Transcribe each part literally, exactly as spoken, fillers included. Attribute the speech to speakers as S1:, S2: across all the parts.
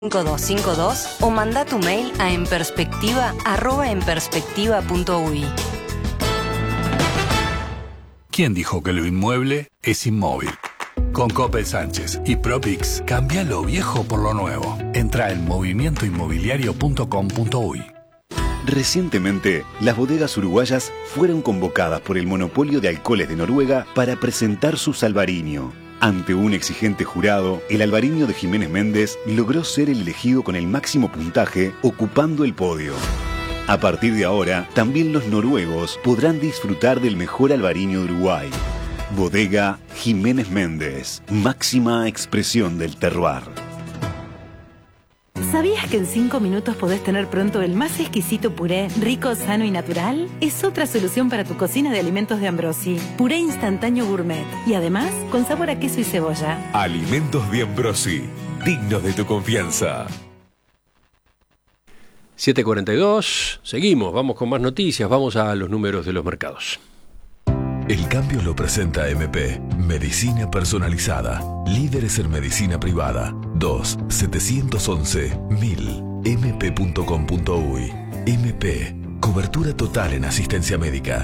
S1: cinco dos cinco dos o manda tu mail a enperspectiva arroba enperspectiva punto uy.
S2: ¿Quién dijo que lo inmueble es inmóvil? Con Coppel Sánchez y Propix, cambia lo viejo por lo nuevo. Entra en movimiento inmobiliario punto com punto uy.
S3: Recientemente, las bodegas uruguayas fueron convocadas por el monopolio de alcoholes de Noruega para presentar su Albariño. Ante un exigente jurado, el Albariño de Jiménez Méndez logró ser el elegido con el máximo puntaje, ocupando el podio. A partir de ahora, también los noruegos podrán disfrutar del mejor Albariño de Uruguay. Bodega Jiménez Méndez, máxima expresión del terroir.
S4: ¿Sabías que en cinco minutos podés tener pronto el más exquisito puré, rico, sano y natural? Es otra solución para tu cocina de alimentos de Ambrosi. Puré instantáneo gourmet y además con sabor a queso y cebolla.
S5: Alimentos de Ambrosi, dignos de tu confianza.
S6: siete cuarenta y dos, seguimos, vamos con más noticias, vamos a los números de los mercados.
S5: El cambio lo presenta M P, Medicina Personalizada, líderes en medicina privada, dos siete once mil, m p punto com punto uy. M P, cobertura total en asistencia médica.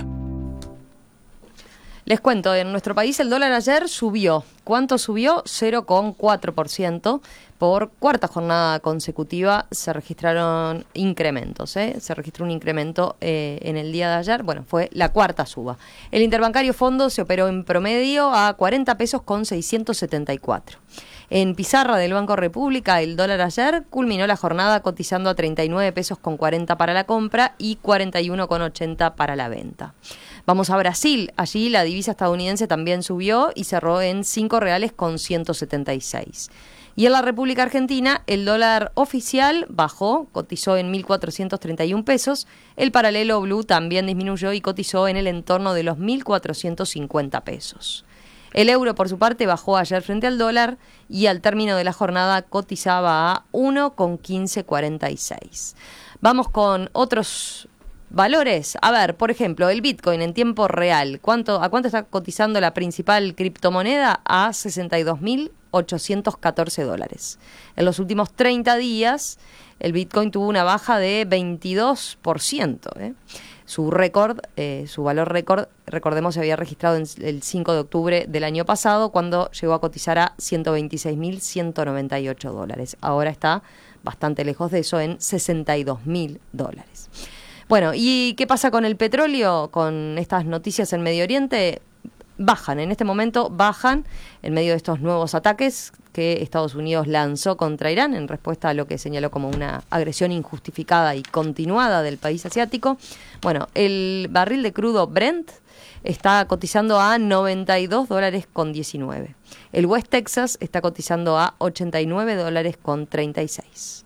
S7: Les cuento, en nuestro país el dólar ayer subió. ¿Cuánto subió? cero coma cuatro por ciento. Por cuarta jornada consecutiva se registraron incrementos, ¿eh? Se registró un incremento eh, en el día de ayer. Bueno, fue la cuarta suba. El interbancario fondo se operó en promedio a cuarenta pesos con seiscientos setenta y cuatro. En pizarra del Banco República, el dólar ayer culminó la jornada cotizando a treinta y nueve pesos con cuarenta para la compra y cuarenta y uno con ochenta para la venta. Vamos a Brasil. Allí la divisa estadounidense también subió y cerró en cinco reales con ciento setenta y seis. Y en la República Argentina, el dólar oficial bajó, cotizó en mil cuatrocientos treinta y un pesos. El paralelo blue también disminuyó y cotizó en el entorno de los mil cuatrocientos cincuenta pesos. El euro, por su parte, bajó ayer frente al dólar y al término de la jornada cotizaba a uno con quince cuarenta y seis. Vamos con otros valores. A ver, por ejemplo, el Bitcoin en tiempo real. ¿Cuánto, ¿A cuánto está cotizando la principal criptomoneda? A sesenta y dos mil ochocientos catorce dólares. En los últimos treinta días, el Bitcoin tuvo una baja de veintidós por ciento. ¿eh? Su récord, eh, su valor récord, recordemos, se había registrado en el cinco de octubre del año pasado, cuando llegó a cotizar a ciento veintiséis mil ciento noventa y ocho dólares. Ahora está bastante lejos de eso, en sesenta y dos mil dólares. Bueno, ¿y qué pasa con el petróleo? Con estas noticias en Medio Oriente, bajan, en este momento bajan en medio de estos nuevos ataques que Estados Unidos lanzó contra Irán en respuesta a lo que señaló como una agresión injustificada y continuada del país asiático. Bueno, el barril de crudo Brent está cotizando a noventa y dos dólares con diecinueve. El West Texas está cotizando a ochenta y nueve dólares con treinta y seis.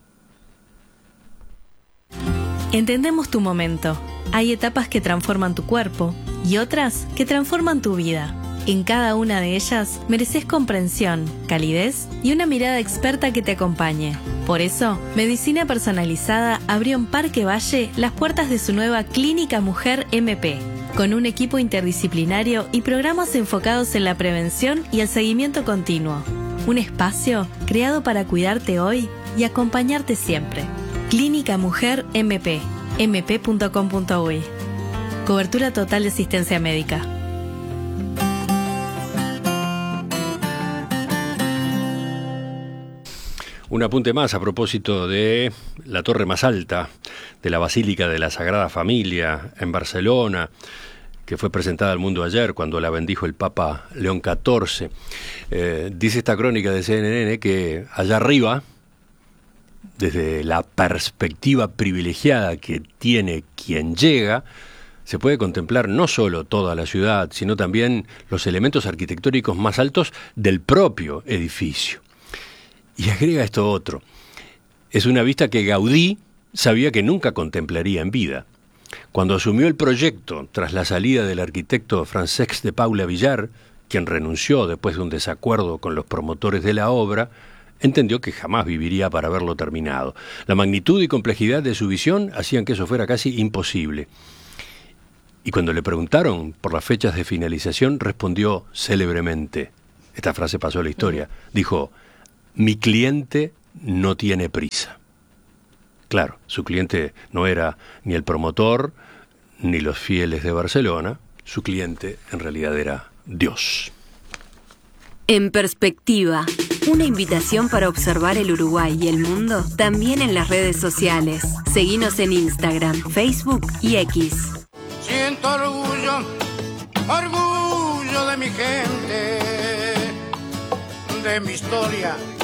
S4: Entendemos tu momento. Hay etapas que transforman tu cuerpo y otras que transforman tu vida. En cada una de ellas mereces comprensión, calidez y una mirada experta que te acompañe. Por eso, Medicina Personalizada abrió en Parque Valle las puertas de su nueva Clínica Mujer M P, con un equipo interdisciplinario y programas enfocados en la prevención y el seguimiento continuo. Un espacio creado para cuidarte hoy y acompañarte siempre. Clínica Mujer M P, m p punto com punto uy. Cobertura total de asistencia médica.
S6: Un apunte más a propósito de la torre más alta de la Basílica de la Sagrada Familia en Barcelona, que fue presentada al mundo ayer cuando la bendijo el Papa León catorce. Eh, dice esta crónica de C N N que allá arriba, desde la perspectiva privilegiada que tiene quien llega, se puede contemplar no solo toda la ciudad, sino también los elementos arquitectónicos más altos del propio edificio. Y agrega esto otro: es una vista que Gaudí sabía que nunca contemplaría en vida. Cuando asumió el proyecto tras la salida del arquitecto Francesc de Paula Villar, quien renunció después de un desacuerdo con los promotores de la obra, entendió que jamás viviría para verlo terminado. La magnitud y complejidad de su visión hacían que eso fuera casi imposible. Y cuando le preguntaron por las fechas de finalización, respondió célebremente, esta frase pasó a la historia, dijo: mi cliente no tiene prisa. Claro, su cliente no era ni el promotor ni los fieles de Barcelona, su cliente en realidad era Dios.
S1: En Perspectiva, una invitación para observar el Uruguay y el mundo también en las redes sociales. Seguinos en Instagram, Facebook y X.
S8: Siento orgullo, orgullo de mi gente, de mi historia